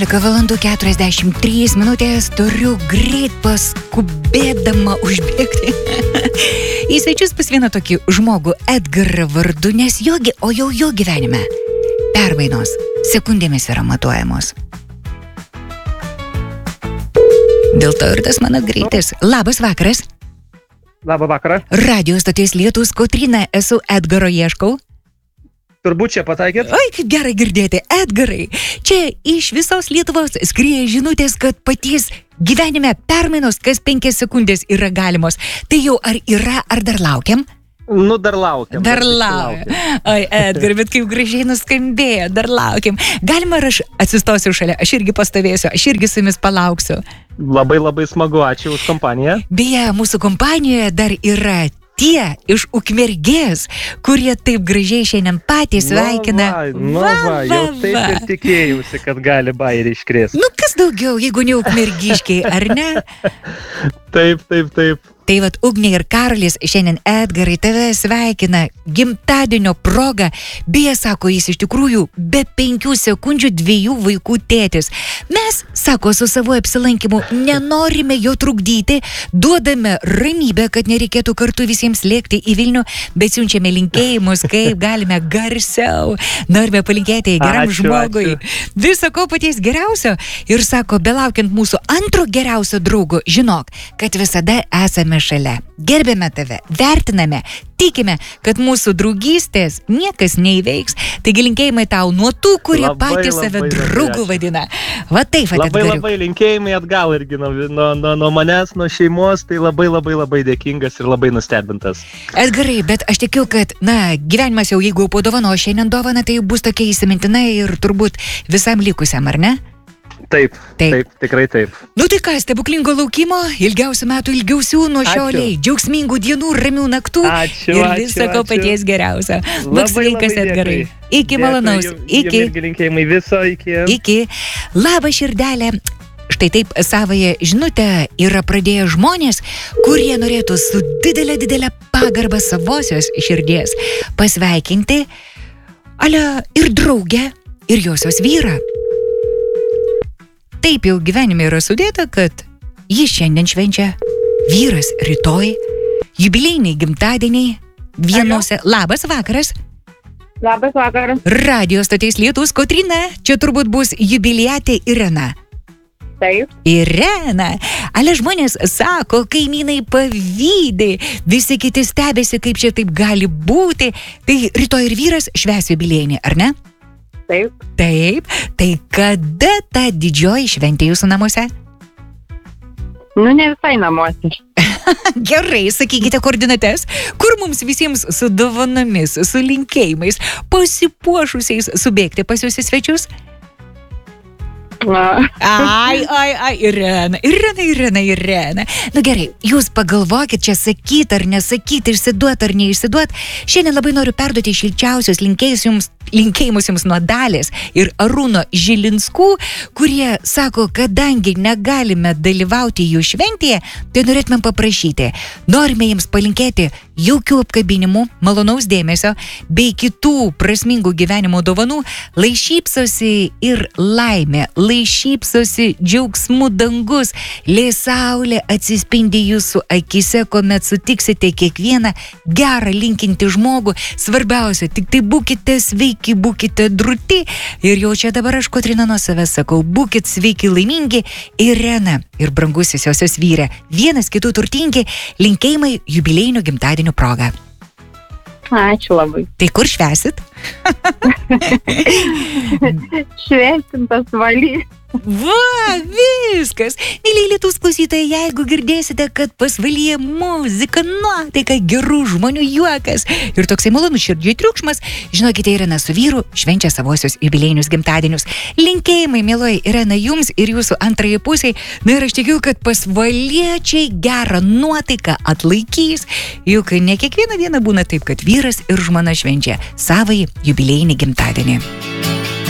valandų 43 minutės turiu greit paskubėdama užbėgti į svečius pas vieną tokį žmogų Edgarą vardu, nes jo gyvenime permainos sekundėmis yra matuojamos. Dėl to ir tas mano greitis. Labas vakaras. Labą vakarą. Radio stoties Lietus Kotryna, esu Edgaro ieškau. Turbūt čia pataikėt? Oi, kaip gerai girdėti, Edgarai. Čia iš visos Lietuvos skrieja žinutės, kad paties gyvenime permainos kas 5 sekundės yra galimos. Tai jau ar yra, ar dar laukiam? Nu, dar laukiam. Dar laukiam. Oi, Edgar, bet kaip gražiai nuskambėjo, dar laukiam. Galima ar aš atsistosiu šalia, aš irgi pastovėsiu, aš irgi su jumis palauksiu. Labai smagu, ačiū už kompaniją. Beje, mūsų kompanijoje dar yra tie iš Ukmergės, kurie taip gražiai šiandien patys sveikina. Jau taip ir tikėjausi, kad gali bairį iškrės. Nu, kas daugiau, jeigu ne ukmergiškiai, ar ne? Taip. Tai vat Ugnė ir Karolis šiandien Edgarai tave sveikina gimtadienio proga. Beje, sako jis iš tikrųjų be 5 sekundžių 2 vaikų tėtis. Mes, sako, su savo apsilankimu nenorime jo trukdyti, duodame ramybę, kad nereikėtų kartu visiems lėkti į Vilnių, bet siunčiame linkėjimus, kaip galime garsiau. Norime palinkėti geram žmogui. Viso ko paties geriausio. Ir sako, belaukiant mūsų antro geriausio draugo, žinok, kad visada esame šalia. Gerbėme tave, vertiname, tikime, kad mūsų draugystės niekas neįveiks. Taigi linkėjimai tau nuo tų, kurie patys save draugų vadina. Va taip, labai linkėjimai atgal irgi nuo manęs, nuo šeimos, tai labai dėkingas ir labai nustebintas. Edgarai, bet aš tikiu, kad, gyvenimas jau jeigu padovano šiandien dovana, tai bus tokia įsimintina ir turbūt visam likusiam, ar ne? Taip, tikrai taip. Nu tai ką, stebuklingo laukimo, ilgiausių metų, ilgiausių nuo šioliai, džiaugsmingų dienų, ramių naktų ir viso ko paties geriausio. Būk sveikas, Edgarai. Iki malonaus. Iki. Linkėjimai viso, iki. Iki. Labą širdelę. Štai taip savąją žinutę yra pradėję žmonės, kurie norėtų su didelė pagarba savosios širdies pasveikinti ir draugę, ir josios vyrą. Taip jau gyvenime yra sudėta, kad jis šiandien švenčia, vyras rytoj, jubiliejiniai gimtadieniai vienose. Labas vakaras. Labas vakaras. Radio stoties Lietus Kotryna, čia turbūt bus jubiliatė Irena. Taip. Irena. Ale žmonės sako, kaimynai pavydi, visi kiti stebėsi, kaip čia taip gali būti. Tai rytoj ir vyras švęs jubiliejinį, ar ne? Taip. Tai kada ta didžioji šventė jūsų namuose? Nu, ne visai namuose. Gerai, sakykite koordinates, kur mums visiems su dovanomis, su linkėjimais, pasipuošusiais subėgti pas jūs į svečius? Ai, Irena. Nu gerai, jūs pagalvokit čia sakyt ar nesakyt, išsiduot ar neišsiduot. Šiandien labai noriu perduoti šilčiausius linkėjimus jums nuo Dalės ir Arūno Žilinskų, kurie sako, kadangi negalime dalyvauti jų šventėje, tai norėtumėm paprašyti. Norime jums palinkėti jaukių apkabinimų, malonaus dėmesio bei kitų prasmingų gyvenimo dovanų, lai šypsosi ir laimė, lai šypsosi džiaugsmų dangus, lai saulė atsispindi jūsų akise, kuomet sutiksite kiekvieną gerą linkintį žmogų. Svarbiausia, tik tai būkite sveiki, būkite drūti. Ir jau čia dabar aš, Kotryna, nuo savęs sakau, būkit sveiki, laimingi, Irena ir brangusis josios vyrė, vienas kitų turtingi, linkėjimai jubiliejinio gimtadienio proga. Ačiū labai. Tai kur švęsit? Švęsim pasvaly. Va, viskas. Mėly Lietuvos klausytojai, jeigu girdėsite, kad pasvalyje muzika, nuotaika, gerų žmonių juokas ir toksai malonus širdžiai triukšmas, žinokite, Irena su vyru švenčia savosios jubiliejinius gimtadienius. Linkėjimai, mieloji Irena, jums ir jūsų antrajai pusiai. Na ir aš tikiu, kad pasvaliečiai gerą nuotaiką atlaikys, juk ne kiekvieną dieną būna taip, kad vyras ir žmona švenčia savąjį jubiliejinį gimtadienį.